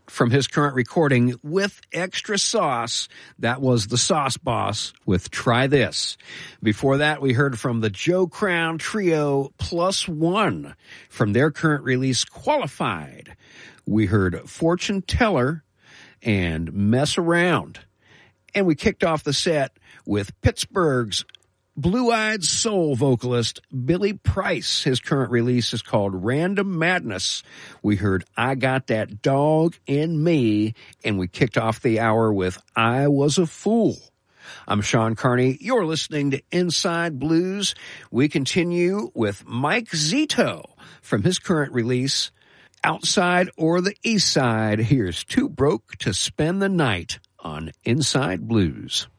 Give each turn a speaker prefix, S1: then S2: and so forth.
S1: from his current recording, With Extra Sauce. That was the Sauce Boss with Try This. Before that, we heard from the Joe Crown Trio Plus One from their current release, Qualified. We heard Fortune Teller and Mess Around. And we kicked off the set with Pittsburgh's blue-eyed soul vocalist Billy Price. His current release is called Random Madness. We heard I Got That Dog in Me, and we kicked off the hour with I Was a Fool. I'm Sean Carney. You're listening to Inside Blues. We continue with Mike Zito from his current release, Outside or the East Side. Here's Too Broke to Spend the Night on Inside Blues.